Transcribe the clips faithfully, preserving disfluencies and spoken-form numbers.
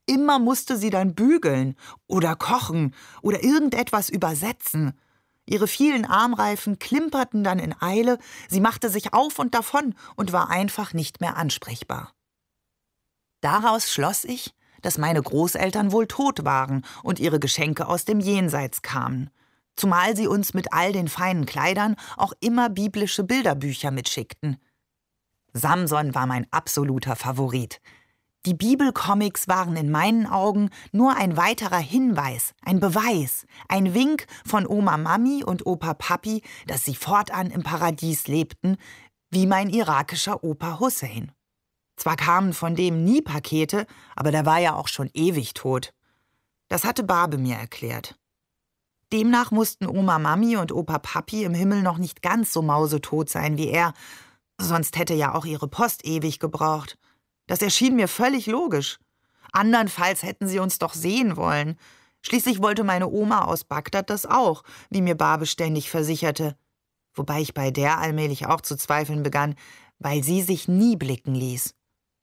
Immer musste sie dann bügeln oder kochen oder irgendetwas übersetzen. Ihre vielen Armreifen klimperten dann in Eile, sie machte sich auf und davon und war einfach nicht mehr ansprechbar. Daraus schloss ich, dass meine Großeltern wohl tot waren und ihre Geschenke aus dem Jenseits kamen, zumal sie uns mit all den feinen Kleidern auch immer biblische Bilderbücher mitschickten. Samson war mein absoluter Favorit. Die Bibelcomics waren in meinen Augen nur ein weiterer Hinweis, ein Beweis, ein Wink von Oma Mami und Opa Papi, dass sie fortan im Paradies lebten, wie mein irakischer Opa Hussein. Zwar kamen von dem nie Pakete, aber der war ja auch schon ewig tot. Das hatte Babe mir erklärt. Demnach mussten Oma Mami und Opa Papi im Himmel noch nicht ganz so mausetot sein wie er, sonst hätte ja auch ihre Post ewig gebraucht. Das erschien mir völlig logisch. Andernfalls hätten sie uns doch sehen wollen. Schließlich wollte meine Oma aus Bagdad das auch, wie mir Babe ständig versicherte. Wobei ich bei der allmählich auch zu zweifeln begann, weil sie sich nie blicken ließ.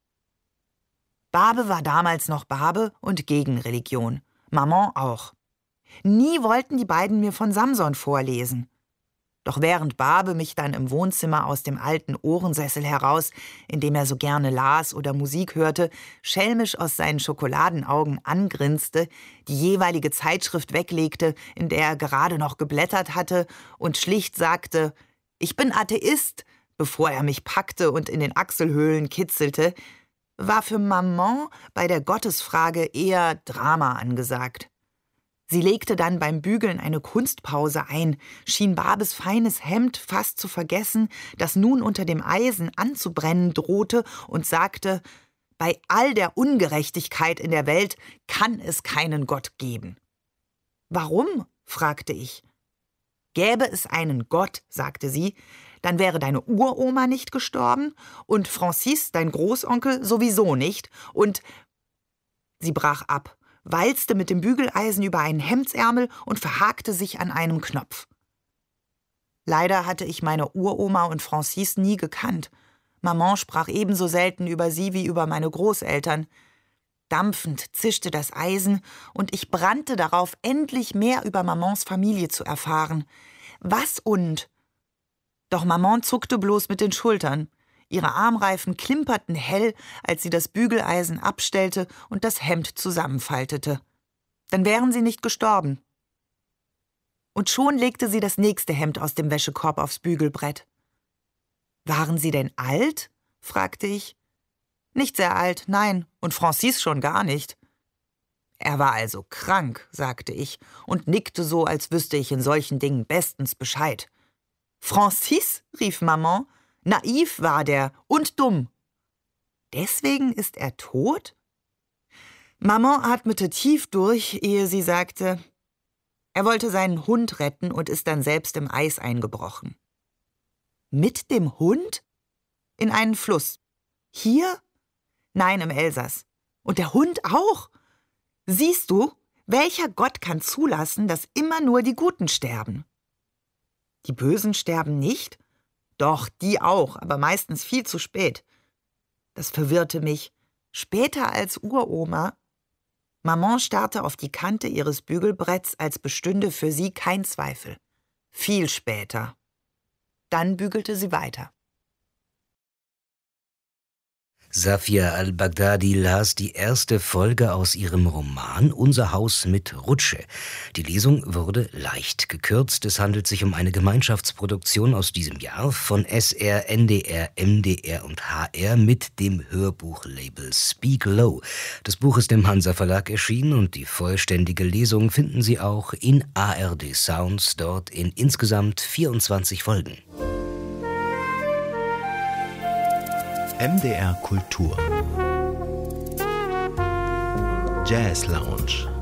Babe war damals noch Babe und gegen Religion. Maman auch. Nie wollten die beiden mir von Samson vorlesen. Doch während Babe mich dann im Wohnzimmer aus dem alten Ohrensessel heraus, in dem er so gerne las oder Musik hörte, schelmisch aus seinen Schokoladenaugen angrinste, die jeweilige Zeitschrift weglegte, in der er gerade noch geblättert hatte, und schlicht sagte, »Ich bin Atheist«, bevor er mich packte und in den Achselhöhlen kitzelte, war für Maman bei der Gottesfrage eher Drama angesagt. Sie legte dann beim Bügeln eine Kunstpause ein, schien Babes feines Hemd fast zu vergessen, das nun unter dem Eisen anzubrennen drohte, und sagte, bei all der Ungerechtigkeit in der Welt kann es keinen Gott geben. »Warum?« fragte ich. »Gäbe es einen Gott«, sagte sie, »dann wäre deine Uroma nicht gestorben und Francis, dein Großonkel, sowieso nicht und...« Sie brach ab, walzte mit dem Bügeleisen über einen Hemdsärmel und verhakte sich an einem Knopf. Leider hatte ich meine Uroma und Francis nie gekannt. Maman sprach ebenso selten über sie wie über meine Großeltern. Dampfend zischte das Eisen, und ich brannte darauf, endlich mehr über Mamans Familie zu erfahren. Was und? Doch Maman zuckte bloß mit den Schultern. Ihre Armreifen klimperten hell, als sie das Bügeleisen abstellte und das Hemd zusammenfaltete. Dann wären sie nicht gestorben. Und schon legte sie das nächste Hemd aus dem Wäschekorb aufs Bügelbrett. »Waren Sie denn alt?« fragte ich. »Nicht sehr alt, nein, und Francis schon gar nicht.« »Er war also krank«, sagte ich und nickte so, als wüsste ich in solchen Dingen bestens Bescheid. »Francis?« rief Maman. »Naiv war der und dumm.« »Deswegen ist er tot?« Maman atmete tief durch, ehe sie sagte, er wollte seinen Hund retten und ist dann selbst im Eis eingebrochen. »Mit dem Hund?« »In einen Fluss.« »Hier?« »Nein, im Elsass. Und der Hund auch? Siehst du, welcher Gott kann zulassen, dass immer nur die Guten sterben?« »Die Bösen sterben nicht?« »Doch, die auch, aber meistens viel zu spät.« Das verwirrte mich. Später als Uroma? Maman starrte auf die Kante ihres Bügelbretts, als bestünde für sie kein Zweifel. Viel später. Dann bügelte sie weiter. Safia al-Baghdadi las die erste Folge aus ihrem Roman »Unser Haus mit Rutsche«. Die Lesung wurde leicht gekürzt. Es handelt sich um eine Gemeinschaftsproduktion aus diesem Jahr von S R, N D R, M D R und H R mit dem Hörbuchlabel Speak Low. Das Buch ist im Hansa Verlag erschienen und die vollständige Lesung finden Sie auch in A R D Sounds, dort in insgesamt vierundzwanzig Folgen. M D R Kultur Jazz Lounge